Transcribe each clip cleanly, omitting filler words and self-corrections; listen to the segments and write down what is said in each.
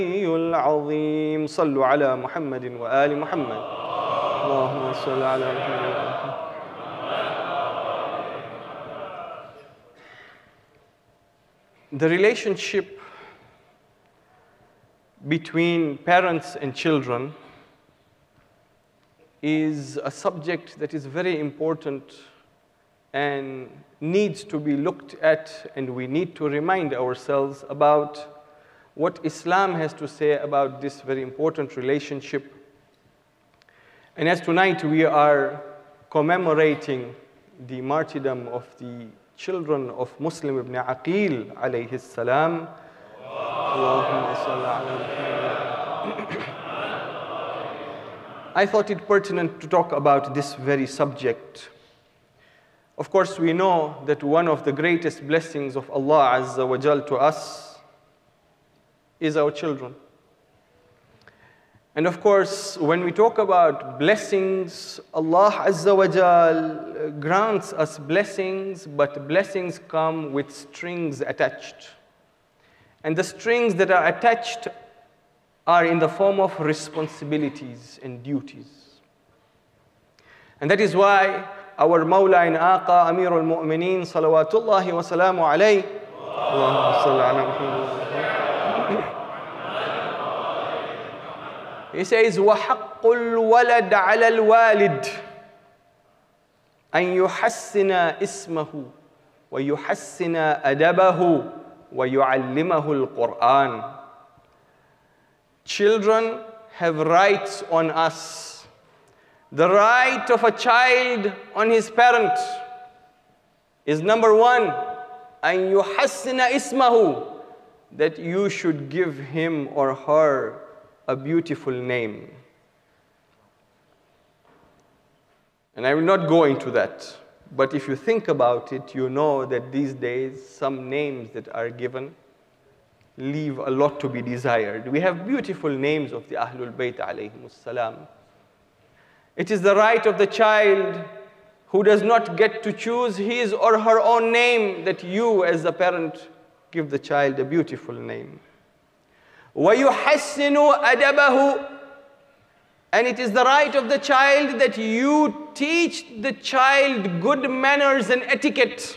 العظيم صلوا على محمد وآل محمد اللهم صل على محمد. The relationship between parents and children is a subject that is very important and needs to be looked at, and we need to remind ourselves about what Islam has to say about this very important relationship. And as tonight we are commemorating the martyrdom of the children of Muslim ibn Aqil alayhi salam, I thought it pertinent to talk about this very subject. Of course, we know that one of the greatest blessings of Allah Azza wa Jal to us is our children. And of course, when we talk about blessings, Allah Azza wa Jal grants us blessings, but blessings come with strings attached. And the strings that are attached are in the form of responsibilities and duties. And that is why our Mawla and Aqa, Amir al-Mu'mineen, salawatullahi wa salamu alayhi, Allahumma salli ala Muhammad. He says, وَحَقُّ الْوَلَدْ عَلَى الْوَالِدِ أَنْ يُحَسِّنَ اسْمَهُ وَيُحَسِّنَ أَدَبَهُ وَيُعَلِّمَهُ الْقُرْآنِ. Children have rights on us. The right of a child on his parent is number one, أَنْ يُحَسِّنَ اسْمَهُ, that you should give him or her a beautiful name. And I will not go into that, but if you think about it, you know that these days some names that are given leave a lot to be desired. We have beautiful names of the Ahlul Bayt alayhimus salam. It is the right of the child who does not get to choose his or her own name that you as a parent give the child a beautiful name. وَيُحَسِّنُ أَدَبَهُ, and it is the right of the child that you teach the child good manners and etiquette.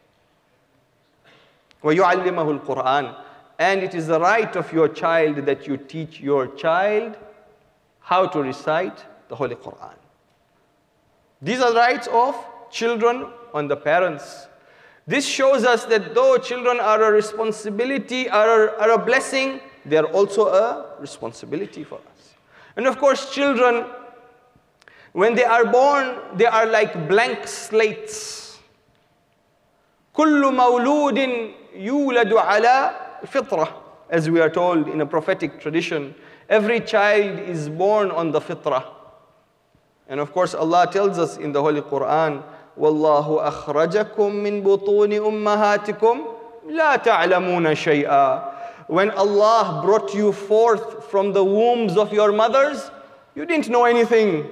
وَيُعَلِّمَهُ الْقُرْآنِ, and it is the right of your child that you teach your child how to recite the Holy Quran. These are the rights of children on the parents. This shows us that though children are a responsibility, are a blessing, they are also a responsibility for us. And of course, children, when they are born, they are like blank slates. كُلُّ مَوْلُودٍ يُولَدُ عَلَى فِطْرَةٍ, as we are told in a prophetic tradition. Every child is born on the fitrah. And of course, Allah tells us in the Holy Quran, وَاللَّهُ أَخْرَجَكُم مِّن بُطُونِ أُمَّهَاتِكُمْ لَا تَعْلَمُونَ شَيْئًا. When Allah brought you forth from the wombs of your mothers, you didn't know anything.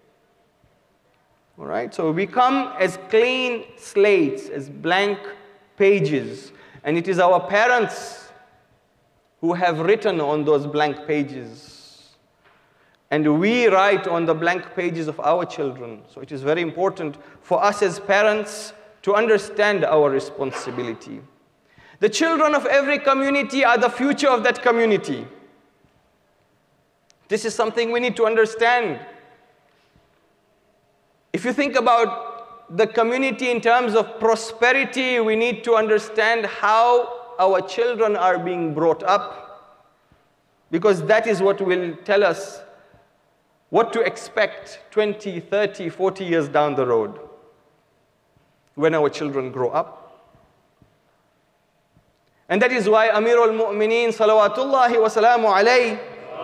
All right? So we come as clean slates, as blank pages. And it is our parents who have written on those blank pages. And we write on the blank pages of our children. So it is very important for us as parents to understand our responsibility. The children of every community are the future of that community. This is something we need to understand. If you think about the community in terms of prosperity, we need to understand how our children are being brought up, because that is what will tell us what to expect 20, 30, 40 years down the road when our children grow up. And that is why Amir al-Mu'mineen, salawatullahi wa salamu alayhi,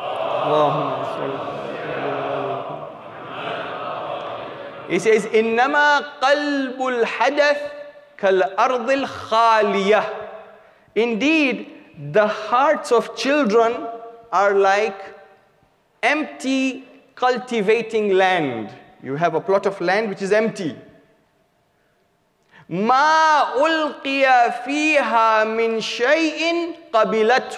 he says, إِنَّمَا قَلْبُ الْحَدَثِ كَالْأَرْضِ الْخَالِيَةِ. Indeed, the hearts of children are like empty cultivating land. You have a plot of land which is empty. مَا أُلْقِيَ فِيهَا مِنْ شَيْءٍ قَبِلَتْهُ.